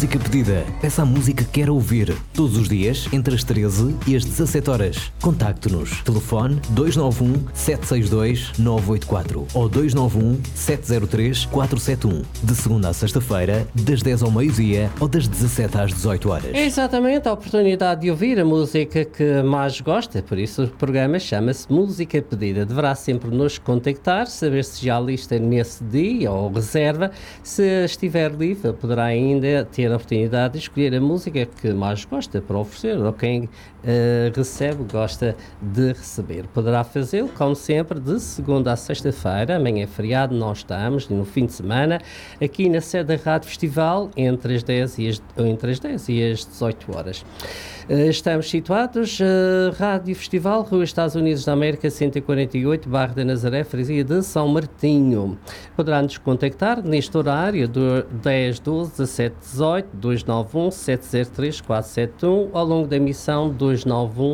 Música Pedida. Peça a música que quer ouvir. Todos os dias, entre as 13 e as 17 horas. Contacte-nos. Telefone 291-762-984 ou 291-703-471. De segunda a sexta-feira, das 10 ao meio-dia ou das 17 às 18 horas. É exatamente a oportunidade de ouvir a música que mais gosta. Por isso o programa chama-se Música Pedida. Deverá sempre nos contactar, saber se já lista nesse dia ou reserva. Se estiver livre, poderá ainda ter a oportunidade de escolher a música que mais gosta para oferecer ou quem recebe, gosta de receber. Poderá fazê-lo, como sempre, de segunda a sexta-feira. Amanhã é feriado, nós estamos no fim de semana aqui na sede da Rádio Festival entre as 10 e as 18 horas. Estamos situados, Rádio Festival, Rua Estados Unidos da América, 148, Bairro da Nazaré, Freguesia de São Martinho. Poderá-nos contactar neste horário do 10 12 17 18 291 703 471 ao longo da emissão 291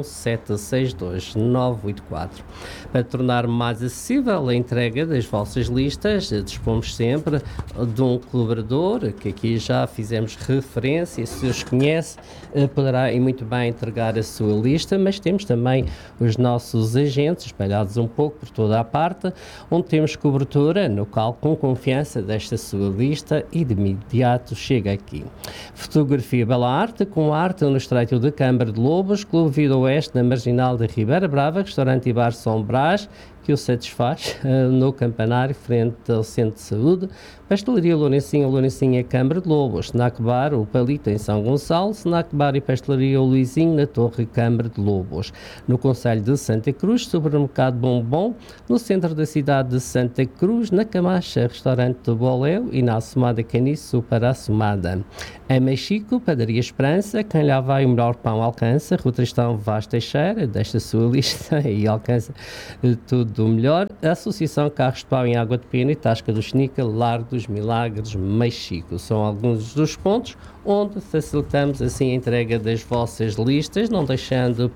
762 984. Para tornar mais acessível a entrega das vossas listas, dispomos sempre de um colaborador, que aqui já fizemos referência, se os conhece, poderá e muito bem entregar a sua lista, mas temos também os nossos agentes espalhados um pouco por toda a parte, onde temos cobertura no qual com confiança desta sua lista e de imediato chega aqui. Fotografia Bela Arte, com arte no Estreito de Câmara de Lobos, Clube Vida Oeste na Marginal de Ribeira Brava, restaurante e bar São Brás, que o satisfaz no campanário frente ao Centro de Saúde, Pastelaria Lourencinha Câmara de Lobos, Snack Bar O Palito em São Gonçalo, Snack Bar e Pastelaria Luizinho na Torre Câmara de Lobos. No Concelho de Santa Cruz, Supermercado Bombom, no centro da cidade de Santa Cruz, na Camacha, Restaurante do Boléu e na Assomada Caniço para a Assomada. Em Mexico, Padaria Esperança, quem lá vai o melhor pão alcança, Rua Tristão Vaz Teixeira, desta sua lista e alcança tudo o melhor. A Associação Carros de Pau em Água de Pena e Tasca do Xnica, Largo dos Milagres, Mexico. São alguns dos pontos onde facilitamos assim a entrega das vossas listas, não deixando